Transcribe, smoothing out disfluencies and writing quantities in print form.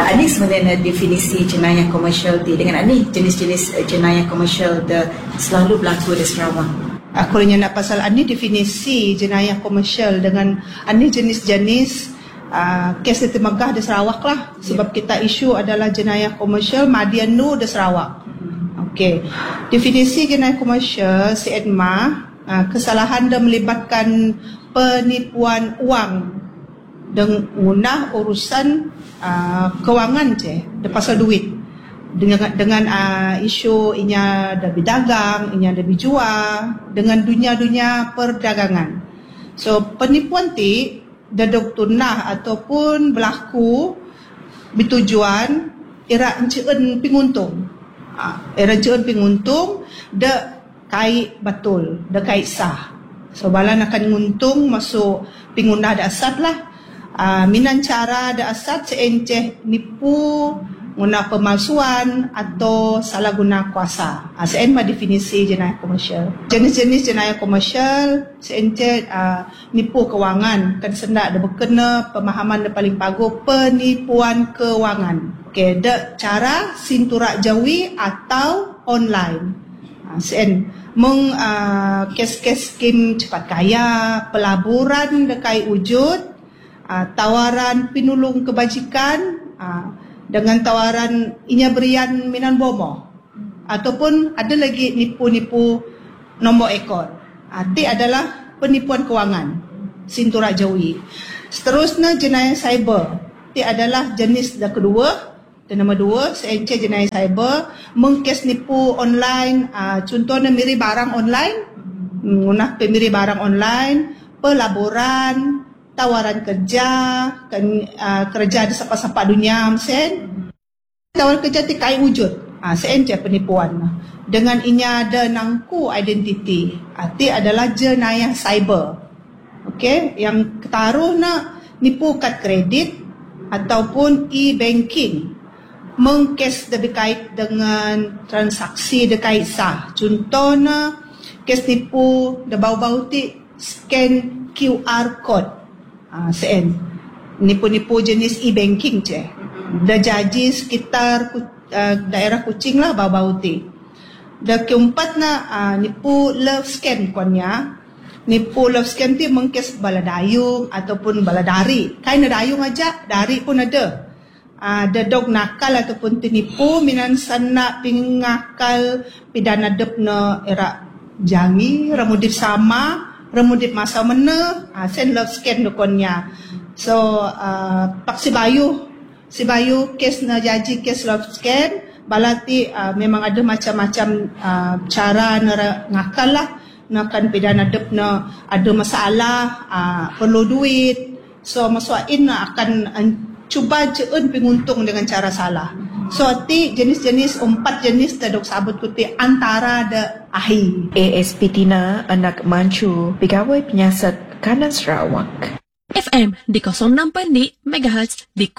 Ani sebenarnya definisi jenayah komersial dengan ani jenis-jenis jenayah komersial selalu berlaku di Sarawak. Aku nak pasal ani definisi jenayah komersial dengan ani jenis-jenis kes di Temagah di Sarawak lah. Sebab kita isu adalah jenayah komersial Madianu di Sarawak. Okey. Definisi jenayah komersial kesalahan dan melibatkan penipuan wang dan guna urusan kewangan pasal duit dengan isu inya ada berdagang, inya ada berjual dengan dunia-dunia perdagangan. So penipuan ti dadok tunah ataupun berlaku bertujuan era enceen penguntung. Era enceen penguntung dak kait betul, dak kait sah. So balan akan nguntung masuk pengguna dasar lah. Minan cara dasar seenceh nipu, guna pemalsuan atau salah guna kuasa. Seen mah definisi jenayah komersial. Jenis-jenis jenayah komersial seenceh nipu kewangan, kan sendak ada berkena pemahaman yang paling paguh penipuan kewangan. Okey, dak cara sinturak jawi atau online. Seen kes-kes skim cepat kaya, pelaburan dekai wujud, tawaran pinulung kebajikan dengan tawaran inya berian minan bomo, ataupun ada lagi nipu-nipu nombor ekor. Itu adalah penipuan kewangan, sinturak jawi. Seterusnya jenayah cyber. Itu adalah jenis kedua. Dan nombor dua, seenceh jenayah cyber, mengkes nipu online, contohnya miri barang online, guna pemiri barang online, pelaburan, tawaran kerja, kerja di sapa-sapa dunia, tawaran kerja ti kai wujud, seenceh penipuan. Dengan inya ada nangku identiti, itu adalah jenayah cyber. Okey, yang ketaruh nak nipu kad kredit ataupun e-banking. Mengkes berkait dengan transaksi berkait sah. Contohnya kes tipu da bau-bau ti scan QR code. Sen nipu-nipu jenis e-banking je. Da jaji sekitar daerah Kuching lah bau-bau ti. Da keempat na nipu love scam konya. Nipu love scam ti mengkes bala dayung ataupun bala dari. Kain dayung aja, dari pun ada. Dadog nakal ataupun tinipu minan sana pingakal pidana depna era jangi remudip sama remudip masa mena sen love scam dokonnya. So pak si bayu kes na jaji kes love scam balati memang ada macam-macam cara ngakal lah nakan pidana depna ada masalah perlu duit, so masuain akan cuba jeun penguntung dengan cara salah. So ti jenis-jenis 4 jenis tadok sabut kuti antara de ahi. ASP Tina anak mancu pegawai penyiasat kanan Sarawak. FM di 06.6 MHz di